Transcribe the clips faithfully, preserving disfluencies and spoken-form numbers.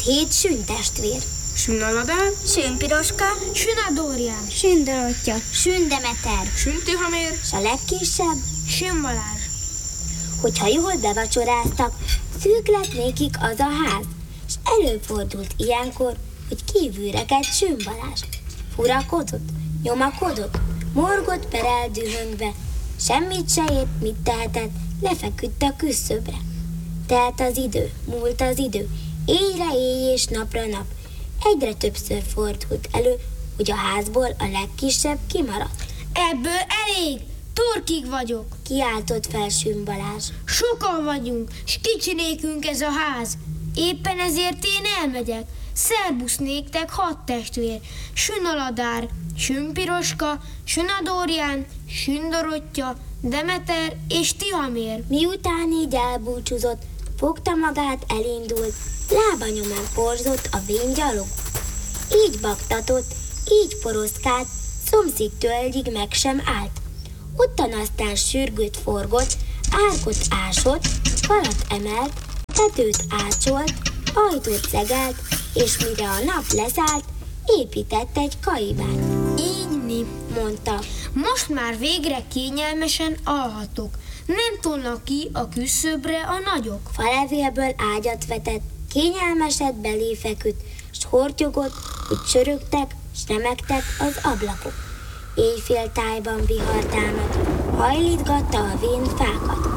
hét süntestvér. Sünnaladár, Sünpiroska, Sünadórián, Sündorottya, Sündemeter, Süntihamér, s a legkisebb, Sünbalázs. hogyha jól bevacsoráztak, szűk lett nékik az a ház, s előfordult ilyenkor, hogy kívülre kelt Sün Balázs. Furakodott, nyomakodott, morgott perel dühöngve, semmit se ért, mit tehetett, lefeküdt a küszöbre. Telt az idő, múlt az idő, éjre éj és napra nap. Egyre többször fordult elő, hogy a házból a legkisebb kimaradt. Ebből elég, torkig vagyok. Kiáltott fel Sün Balázs. Sokan vagyunk, s kicsinékünk ez a ház. Éppen ezért én elmegyek. Szerbusz néktek hat testvér. Sünaladár, Sünpiroska, Sünadórián, Sündorottya, Demeter és Tihamér. Miután így elbúcsúzott, fogta magát, elindult, lába nyomán porzott a vén gyalog. Így baktatott, így poroszkált, szomszéd tölgyig meg sem állt. Ottan aztán sürgőt forgott, árkot ásott, falat emelt, tetőt ácsolt, ajtót szegelt, és mire a nap leszállt, épített egy kaibát. Ígyni, Mondta, most már végre kényelmesen alhatok. Nem tolnak ki a küszöbre a nagyok. falevélből ágyat vetett, kényelmeset belé feküdt, s hortyogott, hogy csörögtek, s remegtek az ablakok. Éjfél tájban vihar támadt, hajlítgatta a vén fákat.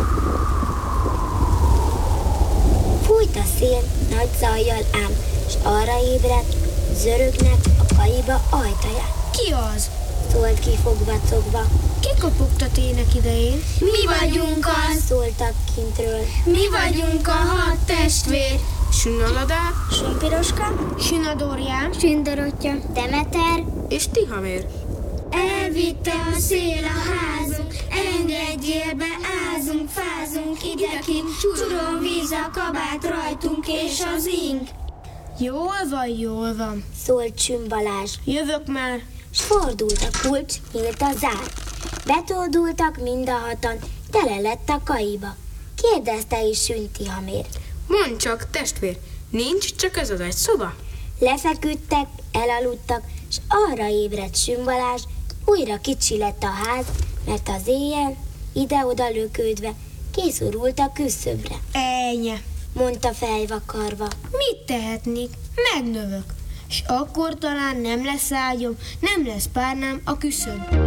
Fújt a szél nagy zajjal ám, s arra ébredt, zörögnek a kaiba ajtaját. Ki az? Szólt ki fogva-cogva, Ki kopogtat ének idején? Mi vagyunk az, szóltak kintről. mi vagyunk a hat testvér. Sünnaladár Sünpiroska, Sünadórián, Sündorottya, Demeter, és Tihamér. Elvitte a szél a házunk, engedjél be, ázunk, fázunk, idekint csuron víz a kabát rajtunk és az ing. Jól van, jól van. szólt Sün Balázs. Jövök már. S fordult a kulcs, nyílt a zár. Betoldultak mind a hatan, tele lett a kaiba. Kérdezte is Sün Tihamér. Mondd csak, testvér, nincs csak ez az egy szoba? Lefeküdtek, elaludtak, s arra ébredt Sün Balázs, újra kicsi lett a ház, mert az éjjel, ide-oda lökődve, készorult a küszöbre. Ennyi. Mondta fejvakarva. Mit tehetnék? Megnövök. S akkor talán nem lesz ágyom, nem lesz párnám a küszöb.